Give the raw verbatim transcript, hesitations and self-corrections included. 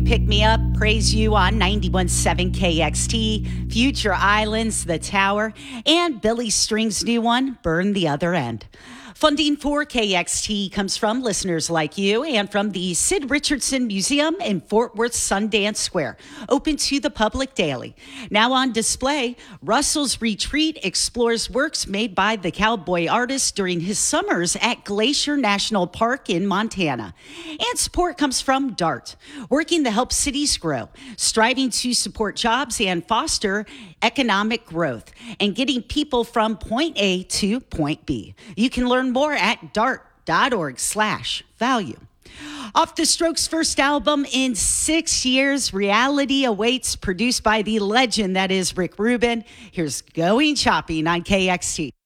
Pick Me Up, Praise You on ninety-one point seven K X T, Future Islands, The Tower, and Billy String's new one, Burn the Other End. Funding for K X T comes from listeners like you and from the Sid Richardson Museum in Fort Worth Sundance Square, open to the public daily. Now on display, Russell's Retreat explores works made by the cowboy artist during his summers at Glacier National Park in Montana. And support comes from DART, working to help cities grow, striving to support jobs and foster economic growth, and getting people from point A to point B. You can learn more at dart.org slash value. Off the Strokes' first album in six years, Reality Awaits, produced by the legend that is Rick Rubin. Here's Going Shopping on K X T.